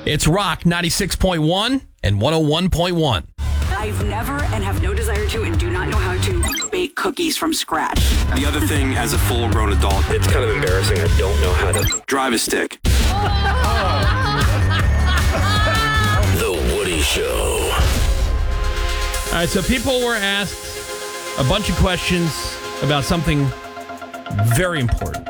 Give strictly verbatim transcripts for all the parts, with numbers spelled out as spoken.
It's Rock ninety-six point one and one oh one point one. I've never and have no desire to and do not know how to bake cookies from scratch. The other thing, as a full-grown adult, it's kind of embarrassing. I don't know how to drive a stick. The Woody Show. All right, so people were asked a bunch of questions about something very important.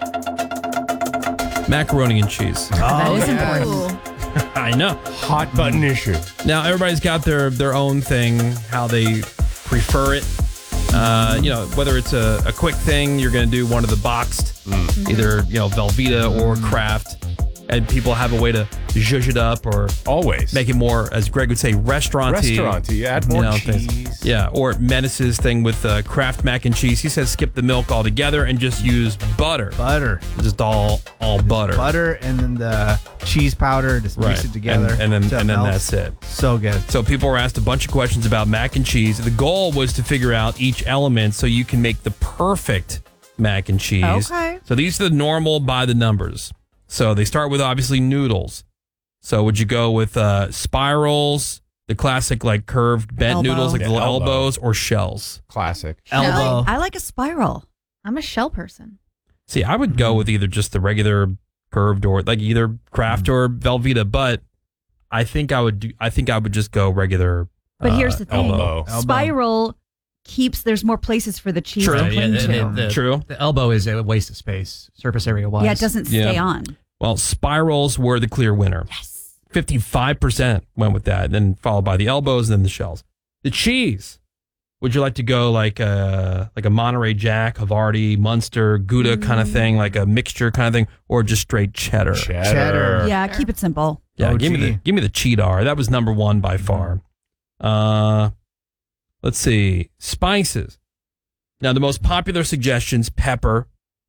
Macaroni and cheese. Oh, that is yeah. important. I know. Hot button issue. Now, everybody's got their, their own thing, how they prefer it. Uh, you know, whether it's a, a quick thing, you're going to do one of the boxed, mm. either, you know, Velveeta or Kraft. And people have a way to zhuzh it up or always make it more, as Greg would say, restaurant-y. Restaurant-y. Add more you know, cheese. Things. Yeah, or Menace's thing with uh, Kraft mac and cheese. He says skip the milk altogether and just use butter. Butter. Just all all butter. Butter and then the cheese powder. Just mix Right. it together. And, and then, so and then melts. that's it. So good. So people were asked a bunch of questions about mac and cheese. The goal was to figure out each element so you can make the perfect mac and cheese. Okay. So these are the normal by the numbers. So they start with obviously noodles. So would you go with uh, spirals, the classic like curved bent Elbow. noodles like Yeah, the little elbow. elbows, or shells? Classic. Elbow. I like a spiral. I'm a shell person. See, I would go with either just the regular curved or like either Kraft or Velveeta, but I think I would do. I think I would just go regular. But uh, here's the thing. elbow. Elbow. Spiral keeps, there's more places for the cheese True. to Yeah, cling yeah, to. the- the- True. The elbow is a waste of space, surface area wise. yeah, it doesn't stay Yeah. on. Well, spirals were the clear winner. Yes. fifty-five percent went with that, then followed by the elbows and then the shells. The cheese. Would you like to go like a, like a Monterey Jack, Havarti, Munster, Gouda Mm. kind of thing, like a mixture kind of thing, or just straight cheddar? Cheddar. Cheddar. Yeah, keep it simple. Yeah, O give me G. the give me the cheddar. That was number one by far. Uh, let's see, spices. Now the most popular suggestions: pepper,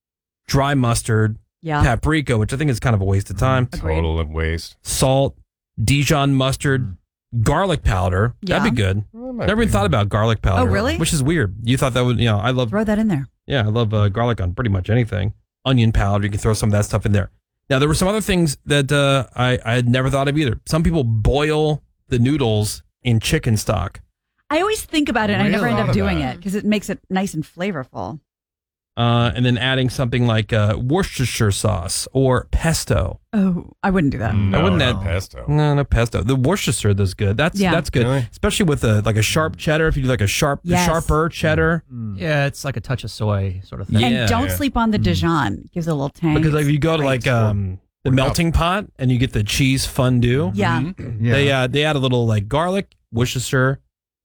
dry mustard, Yeah. paprika, which I think is kind of a waste of time. Total waste. Salt, Dijon mustard, garlic powder. Yeah. That'd be good. Well, might Never even be. thought about garlic powder. Oh, really? Which is weird. You thought that would, you know, I love, Throw that in there. yeah, I love uh, garlic on pretty much anything. Onion powder, you can throw some of that stuff in there. Now, there were some other things that uh, I, I had never thought of either. Some people boil the noodles in chicken stock. I always think about it and I never Really? end up Thought doing about it because it makes it nice and flavorful. Uh, and then adding something like uh, Worcestershire sauce or pesto. Oh, I wouldn't do that. No, I wouldn't not add- pesto. No, no pesto. The Worcestershire is good. That's Yeah. that's good, Really? especially with a like a sharp cheddar. If you do like a sharp, Yes. sharper cheddar, Yeah, it's like a touch of soy sort of thing. Yeah. And don't yeah. sleep on the Dijon. Gives it a little tang. because like if you go to Great. like um the What about- melting pot and you get the cheese fondue. Yeah. Yeah. They uh, they add a little like garlic, Worcestershire,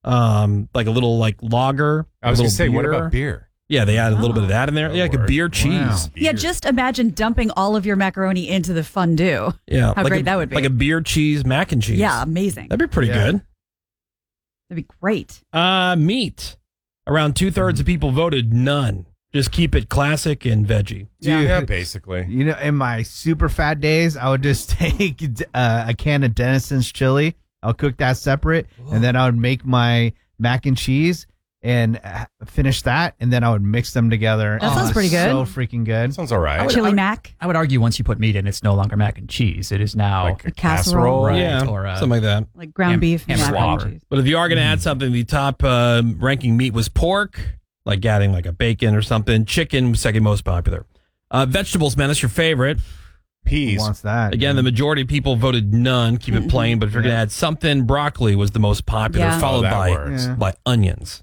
um like a little like lager. I was a going little to say, what beer. about beer? Yeah, they add a little bit of that in there. Oh, Yeah, like a word. beer cheese. Wow. Yeah, just imagine dumping all of your macaroni into the fondue. Yeah, How like great a, that would be. Like a beer cheese mac and cheese. Yeah, amazing. That'd be pretty Yeah. good. That'd be great. Uh, meat. Around two thirds of people voted none. Just keep it classic and veggie. Yeah, Yeah. basically. You know, in my super fat days, I would just take uh, a can of Denison's chili. I'll cook that separate, and then I would make my mac and cheese and uh, finish that, and then I would mix them together. That sounds Oh, pretty good. So freaking good. Sounds all right. Chili mac. I would argue once you put meat in, it's no longer mac and cheese. It is now Like a casserole. casserole. right, yeah, or uh, something like that. Like ground Ham- beef ham mac slobber. and cheese. But if you are going to add something, the top uh, ranking meat was pork, like adding like a bacon or something. Chicken was second most popular. Uh, vegetables, man, that's your favorite. Who Peas. wants that? Again, the majority of people voted none. Keep it plain. But if you're going to add something, broccoli was the most popular, Yeah. followed Oh, that by works. Yeah. by onions.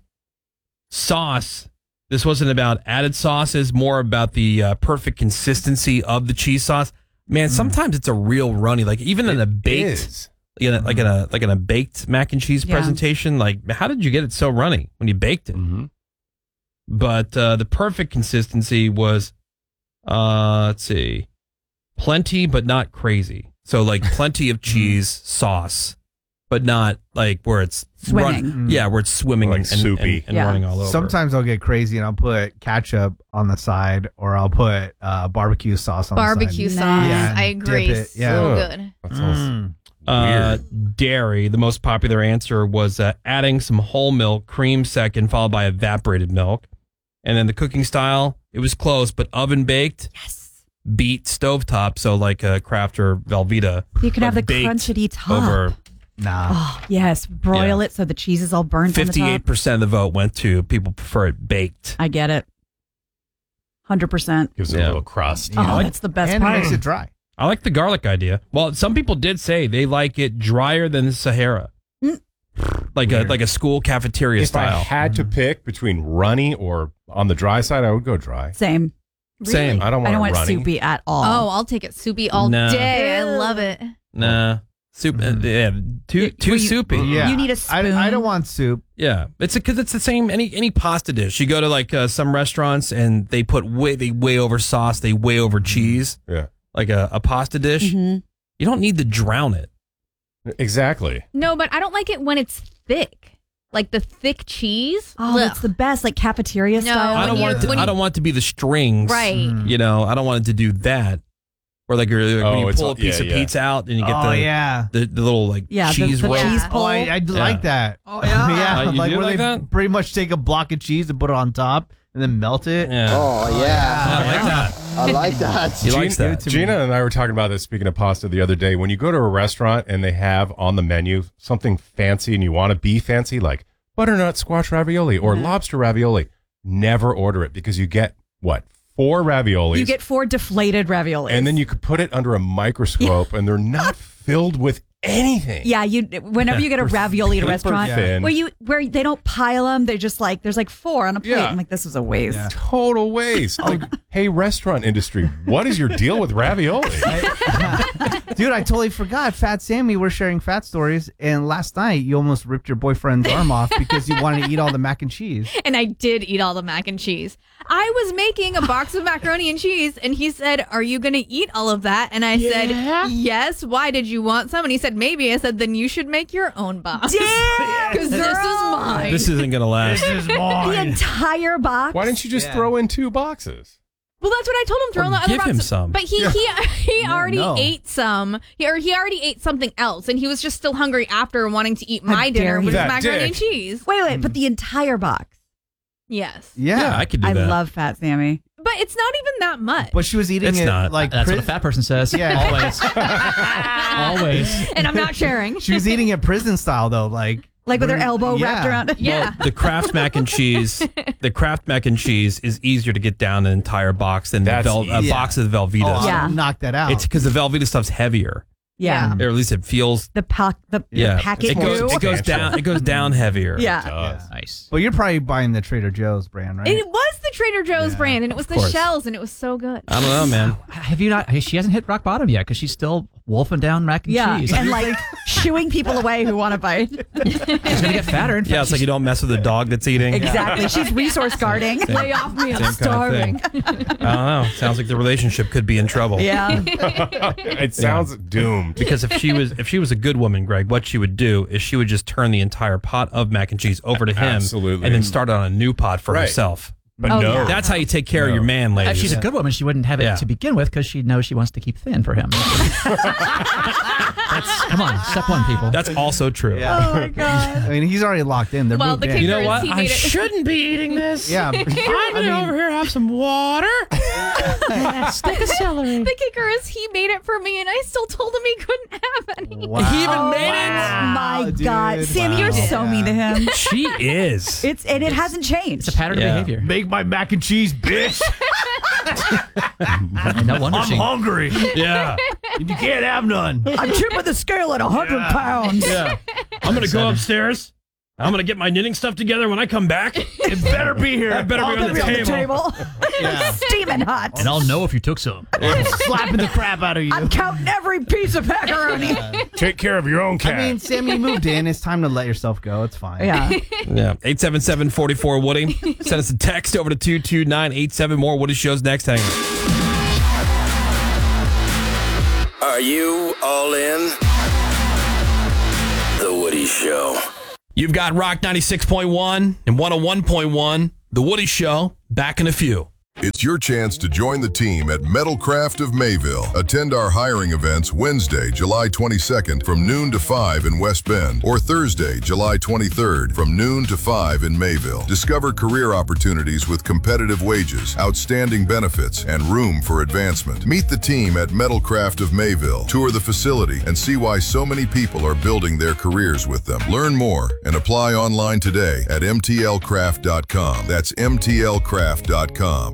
Sauce. This wasn't about added sauces, more about the uh, perfect consistency of the cheese sauce. Man, sometimes it's a real runny. Like even in a baked, Is. in a, like in a like in a baked mac and cheese Yeah. presentation. Like, how did you get it so runny when you baked it? Mm-hmm. But uh, the perfect consistency was, uh, let's see, plenty but not crazy. So like plenty of cheese sauce, but not like where it's Swimming. run- yeah, where it's swimming Like and, and- soupy. and, and Yeah. running all over. Sometimes I'll get crazy and I'll put ketchup on the side, or I'll put uh, barbecue sauce on Barbecue the sauce. side. Yeah, I dip agree. it, yeah. So Ugh. good. That sounds Mm. Uh, weird. dairy. The most popular answer was uh, adding some whole milk, cream second, followed by evaporated milk. And then the cooking style, it was close, but oven baked. Yes. beat stovetop, so like a Kraft or Velveeta. You can have the but baked crunchity top. Over Nah. Oh, yes. Broil Yeah. it so the cheese is all burnt on the fifty-eight top. percent of the vote went to people prefer it baked. I get it. one hundred percent. Gives it Yeah. a little crust. Oh, You know? that's the best and part. it makes it dry. I like the garlic idea. Well, some people did say they like it drier than Sahara. Like a like a school cafeteria If I style. had to pick between runny or on the dry side, I would go dry. Same. Same. I don't want I don't it want runny. soupy at all. Oh, I'll take it soupy all Nah. day. I love it. Nah. Soup uh, yeah, too too Well, you- soupy. Yeah. You need a I, spoon. I don't want soup. Yeah, it's because it's the same any any pasta dish. You go to like uh, some restaurants and they put way they way over sauce, they way over cheese. Yeah. Like a, a pasta dish, Mhm. you don't need to drown it. Exactly. No, but I don't like it when it's thick. Like the thick cheese. Oh, that's Ugh. the best, like cafeteria No, style. I don't when want it. you- To, when I you- don't want it to be the strings, Right. You know, I don't want it to do that. Or like, you're, like Oh, when you it's pull all- a piece yeah, of yeah. pizza out and you get Oh, the, yeah. the the little like Yeah, the- cheese the roll. cheese Yeah. pull. Oh, I, I like that. Oh, yeah. yeah. Uh, you like do where like they that? pretty much take a block of cheese and put it on top and then melt it. Yeah. Oh, yeah. I like that. I like that. He likes Gina, that. Gina and I were talking about this, speaking of pasta, the other day. When you go to a restaurant and they have on the menu something fancy and you want to be fancy, like butternut squash ravioli or lobster ravioli, never order it because you get, what, four raviolis? You get four deflated raviolis. and then you could put it under a microscope and they're not filled with anything. Yeah, you. Whenever you get a ravioli at a Paper restaurant, thin. where you where they don't pile them, they're just like there's like four on a plate. Yeah. I'm like, this is a waste. Total waste. Like, hey, restaurant industry, what is your deal with ravioli? Dude, I totally forgot. Fat Sammy, we're sharing fat stories. And last night, you almost ripped your boyfriend's arm off because you wanted to eat all the mac and cheese. And I did eat all the mac and cheese. I was making a box of macaroni and cheese, and he said, "Are you going to eat all of that?" And I said, "Yes." Why did you want some? And he said, "Maybe." I said, "Then you should make your own box." Damn, Because this is mine. This isn't gonna last. is The entire box. Why didn't you just Yeah. throw in two boxes? Well, that's what I told him. Throw Or in the other give box. him some. But he he he No, already no. ate some. He or he already ate something else, and he was just still hungry after wanting to eat my dare dinner, he. which was That macaroni dick. and cheese. Wait, wait, but the entire box. Yes, Yeah. Yeah, I could do I that. love Fat Sammy. but it's not even that much. But she was eating It's it not. like That's pri- what a fat person says. Yeah. Always. Always. and I'm not sharing. she was eating it prison style though, like Like with her elbow Yeah. wrapped around it. Yeah. The Kraft mac and cheese, the Kraft mac and cheese is easier to get down an entire box than the That's Vel- a easy. box of the Velveeta. Oh, Yeah. I'll knock that out. It's because the Velveeta stuff's heavier, Yeah. or at least it feels. The pack, the, Yeah, the packet it goes. goo. It goes Substantial. down. It goes down heavier. Yeah. Does. Nice. well, you're probably buying the Trader Joe's brand, right? It was the Trader Joe's Yeah, brand, and it was the course. shells, and it was so good. I don't know, man. Have you not? She hasn't hit rock bottom yet because she's still wolfing down mac and Yeah, cheese. and like shooing people away who want to bite. She's gonna get fatter. In fact, Yeah, it's like you don't mess with the dog that's eating. Exactly. She's resource guarding. Lay off me, I'm Same starving. kind of thing. I don't know. Sounds like the relationship could be in trouble. Yeah. It sounds doomed. Because if she was if she was a good woman, Greg, what she would do is she would just turn the entire pot of mac and cheese over to him, Absolutely. and then start on a new pot for Right. herself. But Oh, no. yeah. That's how you take care of No. your man, ladies. if she's a good woman, she wouldn't have it Yeah. to begin with because she knows she wants to keep thin for him. That's, come on, step one, people. That's also true. Yeah. Oh my god. I mean, he's already locked in. They're Well, moved the in. kicker You know is what? he I made it. shouldn't be eating this. Yeah. I'm gonna over here have some water. Stick of celery. The kicker is he made it for me, and I still told him he couldn't have any. Wow. He even made Oh my dude. god. Sam, you're Wow. so mean to him. it. She is. It's and it hasn't changed. It's a pattern Yeah. of behavior. Make my mac and cheese, bitch. And no wonder she. hungry. Yeah. You can't have none. I'm tipping the scale at one hundred pounds. Yeah. I'm gonna go upstairs. I'm gonna get my knitting stuff together when I come back. It better be here. That better be on the on table. the table. Yeah. Steaming hot. And I'll know if you took some. I'm slapping the crap out of you. I'm counting every piece of macaroni. Take care of your own cat. I mean, Sammy, you moved in. It's time to let yourself go. It's fine. Yeah. Yeah. eight seven seven, four four, Woody. Send us a text over to two two nine eight seven. More Woody Shows next. Hang on. Are you all in? The Woody Show. You've got Rock ninety-six point one and one oh one point one. The Woody Show. Back in a few. It's your chance to join the team at Metalcraft of Mayville. Attend our hiring events Wednesday, July twenty-second from noon to five in West Bend, or Thursday, July twenty-third from noon to five in Mayville. Discover career opportunities with competitive wages, outstanding benefits, and room for advancement. Meet the team at Metalcraft of Mayville. Tour the facility and see why so many people are building their careers with them. Learn more and apply online today at M T L craft dot com. That's M T L craft dot com.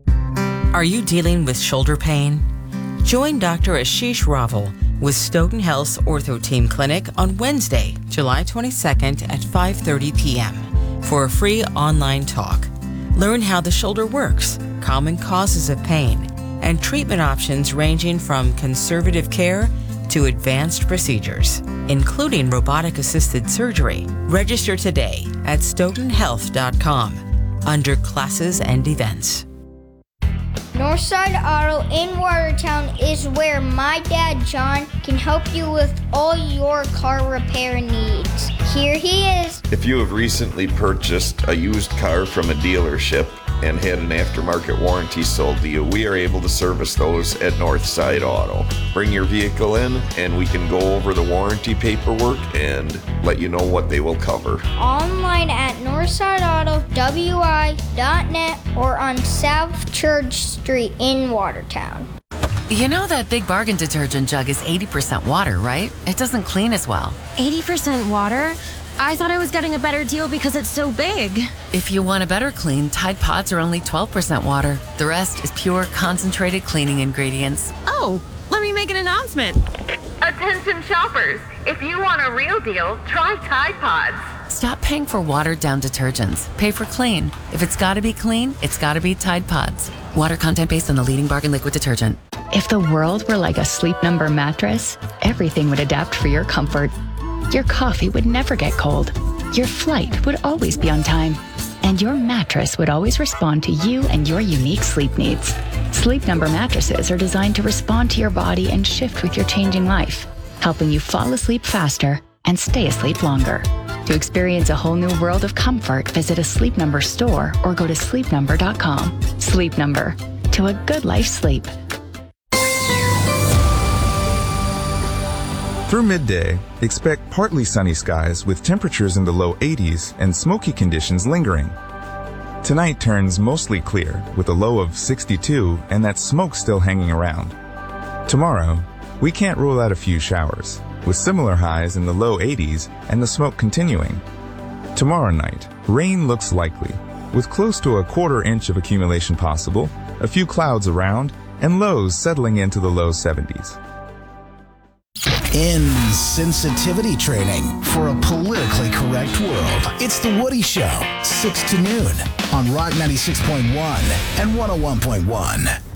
Are you dealing with shoulder pain? Join Doctor Ashish Raval with Stoughton Health's Ortho Team Clinic on Wednesday, July twenty-second at five thirty p.m. for a free online talk. Learn how the shoulder works, common causes of pain, and treatment options ranging from conservative care to advanced procedures, including robotic-assisted surgery. Register today at stoughton health dot com under classes and events. Northside Auto in Watertown is where my dad, John, can help you with all your car repair needs. Here he is. If you have recently purchased a used car from a dealership and had an aftermarket warranty sold to you, we are able to service those at Northside Auto. Bring your vehicle in and we can go over the warranty paperwork and let you know what they will cover. Online at northside auto w i dot net or on South Church Street in Watertown. You know that Big Bargain detergent jug is eighty percent water, right? It doesn't clean as well. eighty percent water? I thought I was getting a better deal because it's so big. If you want a better clean, Tide Pods are only twelve percent water. The rest is pure, concentrated cleaning ingredients. Oh, let me make an announcement. Attention shoppers, if you want a real deal, try Tide Pods. Stop paying for watered-down detergents. Pay for clean. If it's gotta be clean, it's gotta be Tide Pods. Water content based on the leading bargain liquid detergent. If the world were like a Sleep Number mattress, everything would adapt for your comfort. Your coffee would never get cold. Your flight would always be on time. And your mattress would always respond to you and your unique sleep needs. Sleep Number mattresses are designed to respond to your body and shift with your changing life, helping you fall asleep faster and stay asleep longer. To experience a whole new world of comfort, visit a Sleep Number store or go to sleep number dot com. Sleep Number. To a good life sleep. Through midday, expect partly sunny skies with temperatures in the low eighties and smoky conditions lingering. Tonight turns mostly clear with a low of sixty-two and that smoke still hanging around. Tomorrow, we can't rule out a few showers, with similar highs in the low eighties and the smoke continuing. Tomorrow night, rain looks likely, with close to a quarter inch of accumulation possible, a few clouds around, and lows settling into the low seventies. Insensitivity training for a politically correct world. It's The Woody Show, six to noon on Rock ninety-six point one and one oh one point one.